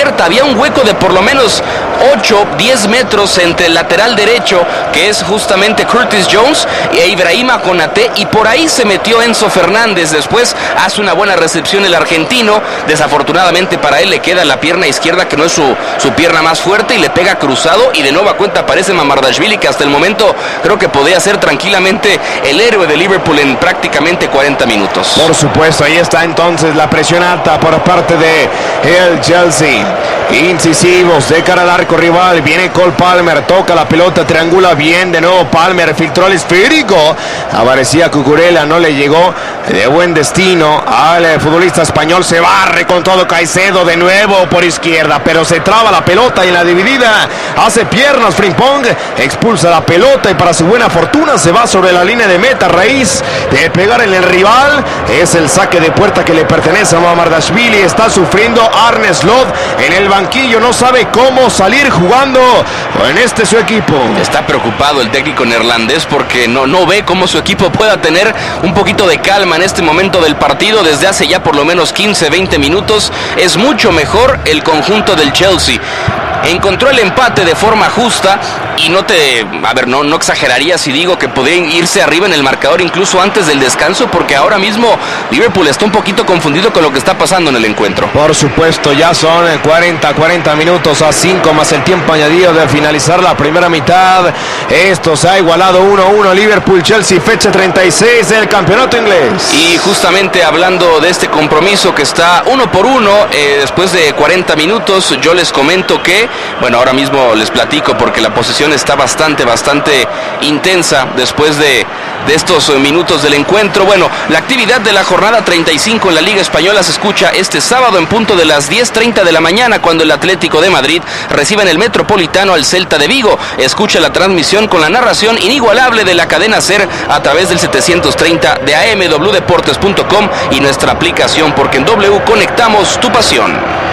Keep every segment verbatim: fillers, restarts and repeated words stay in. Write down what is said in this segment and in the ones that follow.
abierta, había un hueco de por lo menos ocho, diez metros entre el lateral derecho, que es justamente Curtis Jones, e Ibrahima Konaté, y por ahí se metió Enzo Fernández. Después hace una buena recepción el argentino, desafortunadamente para él le queda la pierna izquierda, que no es su, su pierna más fuerte, y le pega cruzado, y de nueva cuenta aparece Mamardashvili, que hasta el momento creo que podía ser tranquilamente el héroe de Liverpool en prácticamente cuarenta minutos. Por supuesto, ahí está entonces la presión alta por parte de el Chelsea. Incisivos de cara al arco rival, viene Cole Palmer, toca la pelota, triangula bien, de nuevo Palmer, filtró el esférico, aparecía Cucurella, no le llegó de buen destino al futbolista español. Se barre con todo Caicedo de nuevo por izquierda, pero se traba la pelota y en la dividida hace piernas Frimpong, expulsa la pelota y para su buena fortuna se va sobre la línea de meta a raíz de pegar en el rival. Es el saque de puerta que le pertenece a Mamardashvili. Está sufriendo Arne Slot en el banquillo, no sabe cómo salir jugando en este su equipo. Está preocupado el técnico neerlandés porque no, no ve cómo su equipo pueda tener un poquito de calma en este momento del partido. Desde hace ya por lo menos quince, veinte minutos es mucho mejor el conjunto del Chelsea. Encontró el empate de forma justa y no te, a ver, no, no exageraría si digo que podrían irse arriba en el marcador incluso antes del descanso, porque ahora mismo Liverpool está un poquito confundido con lo que está pasando en el encuentro. Por supuesto, ya son cuarenta, cuarenta minutos a cinco más el tiempo añadido de finalizar la primera mitad. Esto se ha igualado uno a uno. Liverpool-Chelsea, fecha treinta y seis del campeonato inglés. Y justamente hablando de este compromiso que está uno por uno, eh, después de cuarenta minutos, yo les comento que bueno, ahora mismo les platico porque la posesión está bastante, bastante intensa después de, de estos minutos del encuentro. Bueno, la actividad de la jornada treinta y cinco en la Liga Española se escucha este sábado en punto de las diez treinta de la mañana, cuando el Atlético de Madrid recibe en el Metropolitano al Celta de Vigo. Escucha la transmisión con la narración inigualable de la cadena SER a través del setecientos treinta de A M, w deportes punto com y nuestra aplicación, porque en W conectamos tu pasión.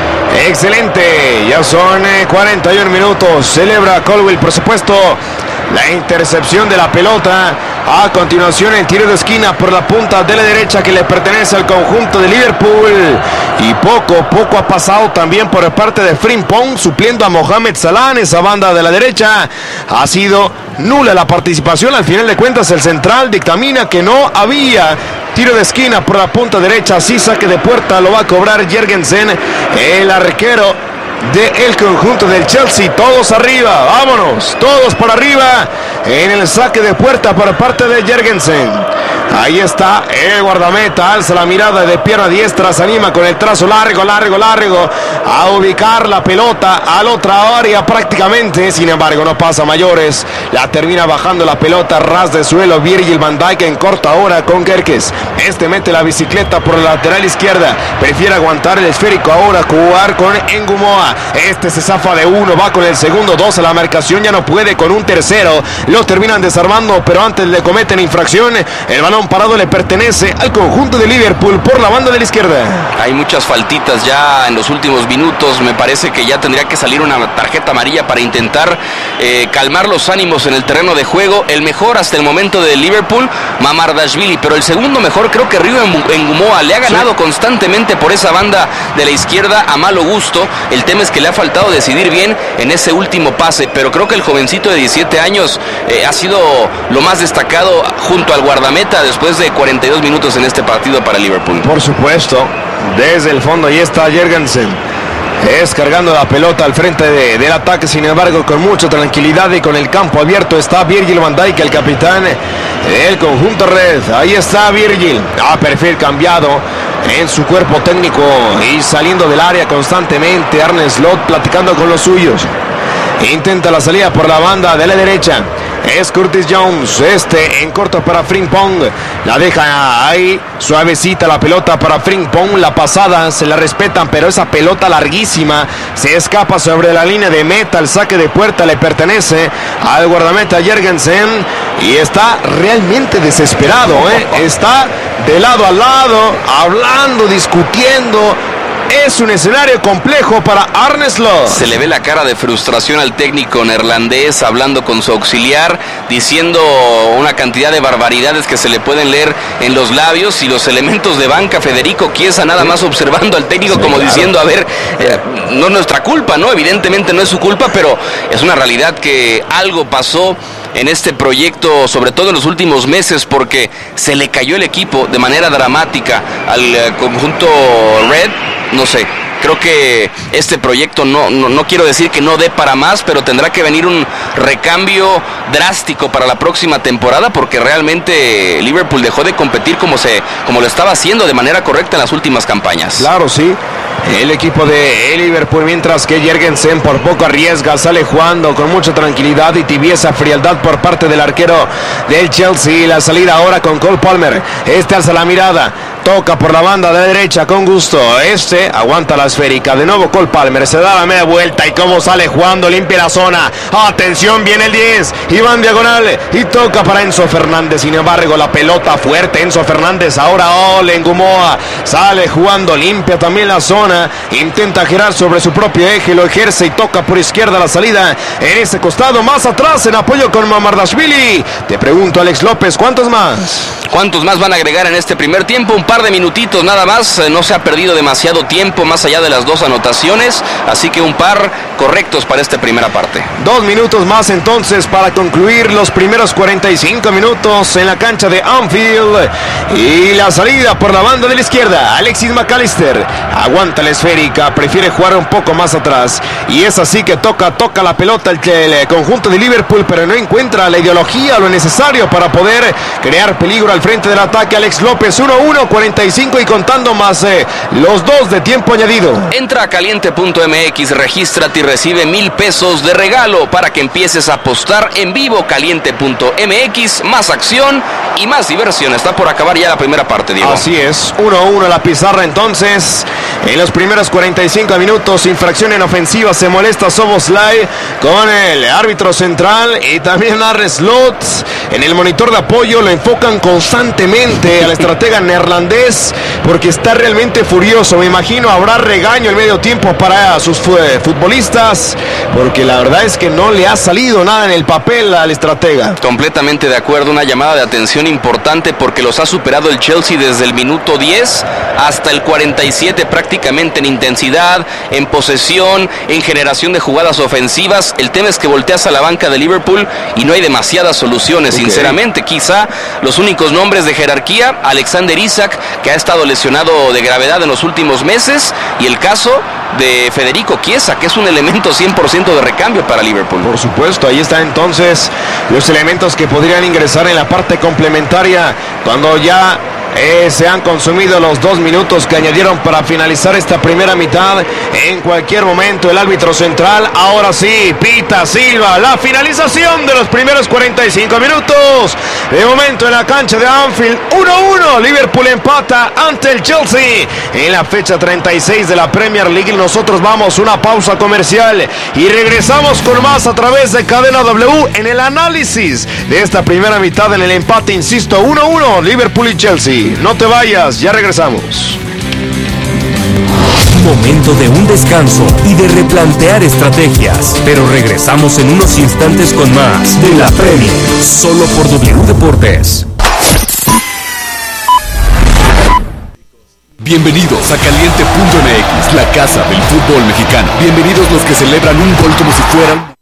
Excelente, ya son cuarenta y uno minutos. Celebra Colwill, por supuesto, la intercepción de la pelota. A continuación el tiro de esquina por la punta de la derecha que le pertenece al conjunto de Liverpool. Y poco, poco ha pasado también por parte de Frimpong, supliendo a Mohamed Salah en esa banda de la derecha. Ha sido nula la participación. Al final de cuentas el central dictamina que no había tiro de esquina por la punta derecha. Sí, saque de puerta lo va a cobrar Jørgensen, el arquero del conjunto del Chelsea. Todos arriba, vámonos, todos por arriba en el saque de puerta por parte de Jørgensen. Ahí está el guardameta, alza la mirada de pierna diestra, se anima con el trazo largo, largo, largo a ubicar la pelota a la otra área prácticamente. Sin embargo, no pasa mayores, la termina bajando la pelota ras de suelo Virgil van Dijk en corta hora con Kerkez. Este mete la bicicleta por la lateral izquierda, prefiere aguantar el esférico ahora, jugar con Ngumoa. Este se zafa de uno, va con el segundo, dos a la marcación, ya no puede con un tercero, lo terminan desarmando, pero antes le cometen infracción. El balón parado le pertenece al conjunto de Liverpool por la banda de la izquierda. Hay muchas faltitas ya en los últimos minutos. Me parece que ya tendría que salir una tarjeta amarilla para intentar eh, calmar los ánimos en el terreno de juego. El mejor hasta el momento de Liverpool, Mamardashvili, pero el segundo mejor creo que Rio Ngumoa. Le ha ganado sí. constantemente por esa banda de la izquierda a malo gusto. El tema es que le ha faltado decidir bien en ese último pase, pero creo que el jovencito de diecisiete años eh, ha sido lo más destacado junto al guardameta después de cuarenta y dos minutos en este partido para Liverpool. Por supuesto, desde el fondo ahí está Jørgensen, es cargando la pelota al frente de, del ataque. Sin embargo, con mucha tranquilidad y con el campo abierto está Virgil van Dijk, el capitán del conjunto red. Ahí está Virgil, a perfil cambiado en su cuerpo técnico y saliendo del área constantemente. Arne Slot platicando con los suyos, intenta la salida por la banda de la derecha. Es Curtis Jones, este en corto para Frimpong, la deja ahí, suavecita la pelota para Frimpong, la pasada se la respetan, pero esa pelota larguísima se escapa sobre la línea de meta. El saque de puerta le pertenece al guardameta Jørgensen y está realmente desesperado, ¿eh? Está de lado a lado, hablando, discutiendo es un escenario complejo para Arne Slot. Se le ve la cara de frustración al técnico neerlandés hablando con su auxiliar, diciendo una cantidad de barbaridades que se le pueden leer en los labios, y los elementos de banca, Federico Chiesa nada más observando al técnico, sí, como claro, diciendo, a ver, eh, no es nuestra culpa, ¿no? Evidentemente no es su culpa, pero es una realidad que algo pasó en este proyecto, sobre todo en los últimos meses, porque se le cayó el equipo de manera dramática al eh, conjunto Red. No sé, creo que este proyecto no, no, no quiero decir que no dé para más, pero tendrá que venir un recambio drástico para la próxima temporada, porque realmente Liverpool dejó de competir como, se, como lo estaba haciendo de manera correcta en las últimas campañas. Claro, sí. El equipo de Liverpool, mientras que Jørgensen por poco arriesga, sale jugando con mucha tranquilidad y tibieza, frialdad por parte del arquero del Chelsea. La salida ahora con Cole Palmer. Este alza la mirada, toca por la banda de derecha con gusto. Este aguanta la esférica. De nuevo Cole Palmer, se da la media vuelta y cómo sale jugando, limpia la zona. Atención, viene el diez. Iván diagonal y toca para Enzo Fernández. Sin embargo, la pelota fuerte. Enzo Fernández ahora Olen Gumoa. Sale jugando, limpia también la zona. Intenta girar sobre su propio eje, lo ejerce y toca por izquierda la salida. En ese costado, más atrás, en apoyo con Mamardashvili. Te pregunto, Alex López, ¿cuántos más? ¿Cuántos más van a agregar en este primer tiempo? Un par de minutitos nada más. No se ha perdido demasiado tiempo más allá de las dos anotaciones, así que un par correctos para esta primera parte. Dos minutos más entonces para concluir los primeros cuarenta y cinco minutos en la cancha de Anfield. Y la salida por la banda de la izquierda, Alexis McAllister aguanta la esférica, prefiere jugar un poco más atrás, y es así que toca, toca la pelota el, el conjunto de Liverpool, pero no encuentra la ideología, lo necesario para poder crear peligro al frente del ataque. Alex López, uno uno, cuarenta y cinco y contando más eh, los dos de tiempo añadido. Entra a caliente punto m x, regístrate y recibe mil pesos de regalo para que empieces a apostar en vivo. Caliente punto m x, más acción y más diversión. Está por acabar ya la primera parte, Diego. Así es, uno uno la pizarra entonces. En los primeros cuarenta y cinco minutos, infracción en ofensiva, se molesta Szoboszlai con el árbitro central y también Arne Slot. En el monitor de apoyo lo enfocan constantemente al estratega neerlandés porque está realmente furioso. Me imagino habrá regaño en medio tiempo para sus futbolistas, porque la verdad es que no le ha salido nada en el papel al estratega. Completamente de acuerdo, una llamada de atención importante porque los ha superado el Chelsea desde el minuto diez hasta el cuarenta y siete prácticamente en intensidad, en posesión, en generación de jugadas ofensivas. El tema es que volteas a la banca de Liverpool y no hay demasiadas soluciones, okay. Sinceramente, quizá los únicos nombres de jerarquía, Alexander Isak, que ha estado lesionado de gravedad en los últimos meses, y el caso de Federico Chiesa, que es un elemento cien por ciento de recambio para Liverpool. Por supuesto, ahí están entonces los elementos que podrían ingresar en la parte complementaria cuando ya Eh, se han consumido los dos minutos que añadieron para finalizar esta primera mitad. En cualquier momento el árbitro central, ahora sí, pita, silba la finalización de los primeros cuarenta y cinco minutos. De momento en la cancha de Anfield, uno uno, Liverpool empata ante el Chelsea en la fecha treinta y seis de la Premier League. Nosotros vamos a una pausa comercial y regresamos con más a través de Cadena W en el análisis de esta primera mitad en el empate, insisto, uno uno, Liverpool y Chelsea. No te vayas, ya regresamos. Momento de un descanso y de replantear estrategias, pero regresamos en unos instantes con más de la Premier, solo por W Deportes. Bienvenidos a Caliente punto m x, la casa del fútbol mexicano. Bienvenidos los que celebran un gol como si fueran...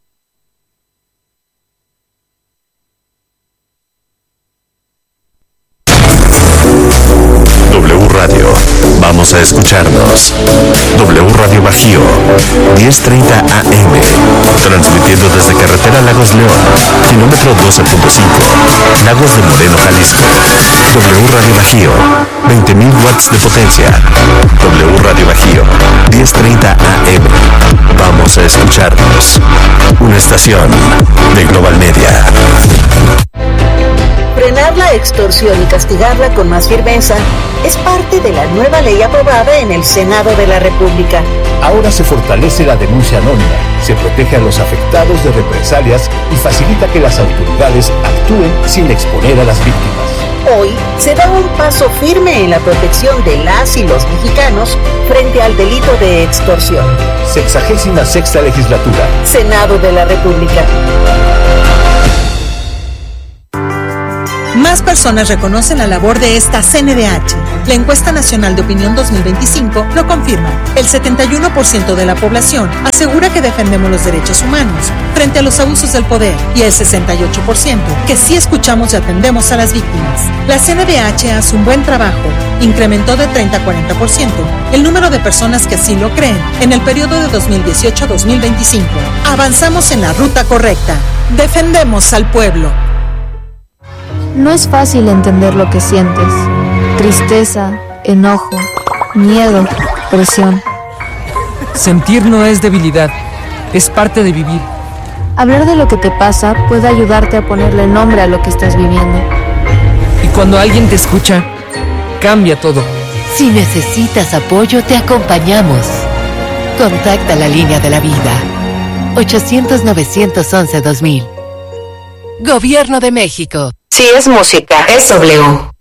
W Radio, vamos a escucharnos. W Radio Bajío, diez treinta A M, transmitiendo desde carretera Lagos León, kilómetro doce punto cinco, Lagos de Moreno, Jalisco. W Radio Bajío, veinte mil watts de potencia. W Radio Bajío, diez treinta A M, vamos a escucharnos. Una estación de Global Media. Frenar la extorsión y castigarla con más firmeza es parte de la nueva ley aprobada en el Senado de la República. Ahora se fortalece la denuncia anónima, se protege a los afectados de represalias y facilita que las autoridades actúen sin exponer a las víctimas. Hoy se da un paso firme en la protección de las y los mexicanos frente al delito de extorsión. Sexagésima sexta legislatura. Senado de la República. Más personas reconocen la labor de esta C N D H. La encuesta nacional de opinión dos mil veinticinco lo confirma. El setenta y uno por ciento de la población asegura que defendemos los derechos humanos frente a los abusos del poder y el sesenta y ocho por ciento que sí escuchamos y atendemos a las víctimas. La C N D H hace un buen trabajo. Incrementó de treinta a cuarenta por ciento el número de personas que así lo creen en el periodo de dos mil dieciocho a dos mil veinticinco. Avanzamos en la ruta correcta. Defendemos al pueblo. No es fácil entender lo que sientes. Tristeza, enojo, miedo, presión. Sentir no es debilidad, es parte de vivir. Hablar de lo que te pasa puede ayudarte a ponerle nombre a lo que estás viviendo. Y cuando alguien te escucha, cambia todo. Si necesitas apoyo, te acompañamos. Contacta la línea de la vida. ochocientos, novecientos once, dos mil. Gobierno de México. Si es música, es W.